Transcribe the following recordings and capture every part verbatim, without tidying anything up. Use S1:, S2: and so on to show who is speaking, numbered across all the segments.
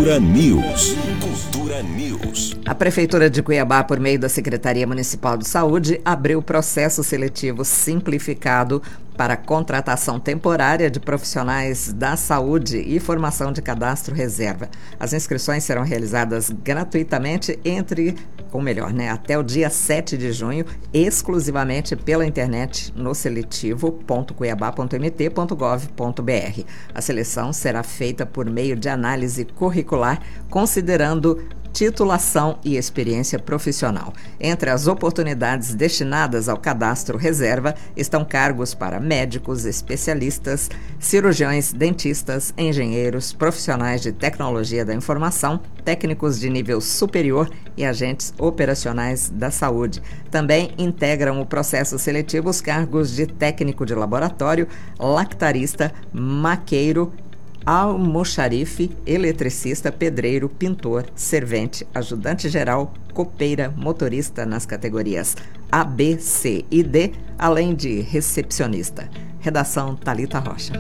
S1: Cultura News. Cultura News.
S2: A Prefeitura de Cuiabá, por meio da Secretaria Municipal de Saúde, abriu processo seletivo simplificado para contratação temporária de profissionais da saúde e formação de cadastro reserva. As inscrições serão realizadas gratuitamente entre, ou melhor, né, até o dia sete de junho, exclusivamente pela internet no seletivo ponto cuiabá ponto m t ponto gov ponto b r. A seleção será feita por meio de análise curricular, considerando titulação e experiência profissional. Entre as oportunidades destinadas ao cadastro reserva estão cargos para médicos, especialistas, cirurgiões, dentistas, engenheiros, profissionais de tecnologia da informação, técnicos de nível superior e agentes operacionais da saúde. Também integram o processo seletivo os cargos de técnico de laboratório, lactarista, maqueiro, almoxarife, eletricista, pedreiro, pintor, servente, ajudante geral, copeira, motorista nas categorias A, B, C e D, além de recepcionista. Redação Thalita Rocha.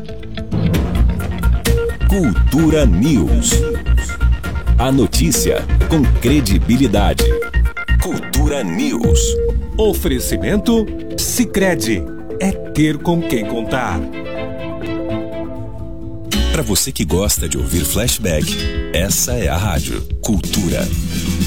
S1: Cultura News. A notícia com credibilidade. Cultura News.
S3: Oferecimento Sicredi. É ter com quem contar.
S1: Para você que gosta de ouvir flashback, essa é a Rádio Cultura.